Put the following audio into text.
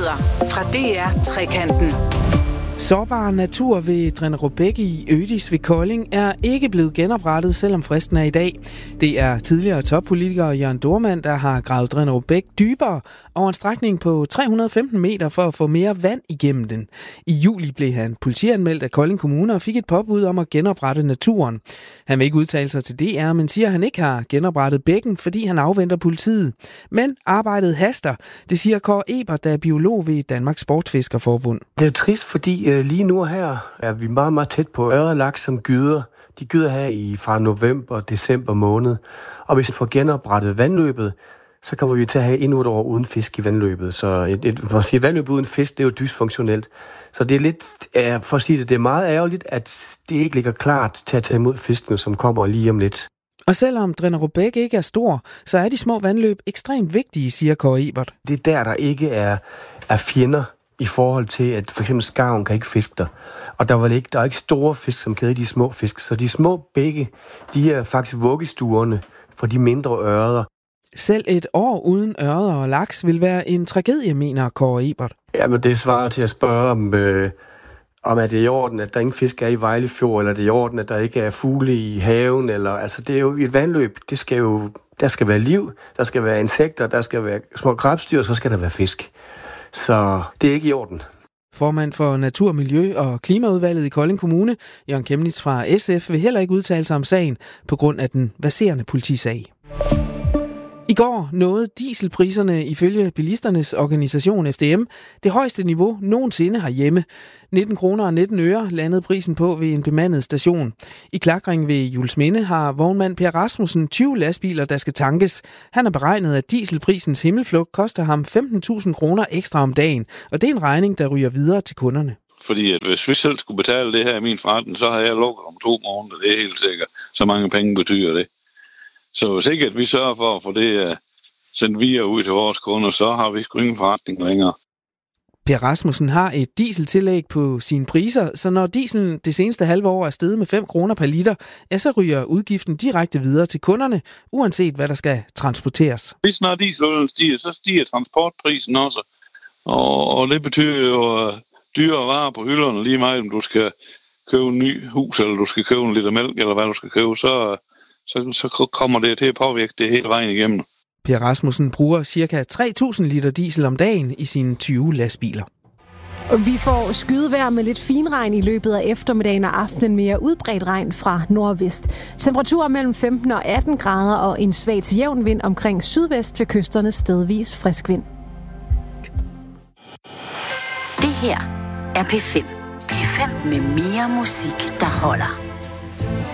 Nyheder fra DR Trekanten. Sårbar natur ved Drenderup-Bæk i Ødis ved Kolding er ikke blevet genoprettet, selvom fristen er i dag. Det er tidligere toppolitiker Jørgen Dohrmann, der har gravet Drenderup-Bæk dybere over en strækning på 315 meter for at få mere vand igennem den. I juli blev han politianmeldt af Kolding Kommune og fik et påbud om at genoprette naturen. Han vil ikke udtale sig til DR, men siger, at han ikke har genoprettet bækken, fordi han afventer politiet. Men arbejdet haster, det siger Kåre Ebert, der er biolog ved Danmarks Sportfiskerforbund. Det er trist, fordi lige nu her er vi meget, meget tæt på ørredlaks, som gyder. De gyder her fra november og december måned. Og hvis vi får genoprettet vandløbet, så kommer vi til at have endnu et år uden fisk i vandløbet. Så et vandløb uden fisk, det er jo dysfunktionelt. Så det er lidt, for at sige det, det er meget ærgerligt, at det ikke ligger klart til at tage imod fiskene, som kommer lige om lidt. Og selvom Drenderup-Bæk ikke er stor, så er de små vandløb ekstremt vigtige, siger Kåre Ebert. Det er der ikke er fjender i forhold til, at for eksempel skarven kan ikke fiske der. Og der er ikke store fisk, som kan de små fisk. Så de små bække, de er faktisk vuggestuerne for de mindre ørreder. Selv et år uden ørreder og laks vil være en tragedie, mener Kåre Ebert. Jamen, det svarer til at spørge om er det i orden, at der ingen fisk er i Vejle Fjord, eller er det i orden, at der ikke er fugle i haven, eller altså det er jo et vandløb, der skal være liv, der skal være insekter, der skal være små krebsdyr, og så skal der være fisk. Så det er ikke i orden. Formand for Natur-, Miljø- og Klimaudvalget i Kolding Kommune, Jørgen Kemnitz fra SF, vil heller ikke udtale sig om sagen på grund af den verserende politisag. I går nåede dieselpriserne ifølge bilisternes organisation FDM det højeste niveau nogensinde herhjemme. 19 kroner og 19 øre landede prisen på ved en bemandet station. I Klakring ved Juelsminde har vognmand Per Rasmussen 20 lastbiler, der skal tankes. Han har beregnet, at dieselprisens himmelflugt koster ham 15.000 kroner ekstra om dagen, og det er en regning, der ryger videre til kunderne. Fordi at hvis vi selv skulle betale det her i min forretning, så har jeg lukket om 2 måneder, det er helt sikkert. Så mange penge betyder det. Så hvis ikke at vi sørger for at få det sendt videre ud til vores kunder, så har vi sgu ingen forretning længere. Per Rasmussen har et dieseltillæg på sine priser, så når dieselen det seneste halve år er steget med 5 kroner per liter, så ryger udgiften direkte videre til kunderne, uanset hvad der skal transporteres. Hvis når dieselolien stiger, så stiger transportprisen også. Og det betyder jo dyrere varer på hylderne, lige meget om du skal købe en ny hus, eller du skal købe en liter mælk, eller hvad du skal købe, så kommer det til at påvirke det hele vejen igennem. Per Rasmussen bruger ca. 3.000 liter diesel om dagen i sine 20 lastbiler. Vi får skydevejr med lidt finregn i løbet af eftermiddagen og aftenen, mere udbredt regn fra nordvest. Temperaturer mellem 15 og 18 grader og en svag til jævn vind omkring sydvest ved kysterne stedvis frisk vind. Det her er P5. P5 med mere musik, der holder.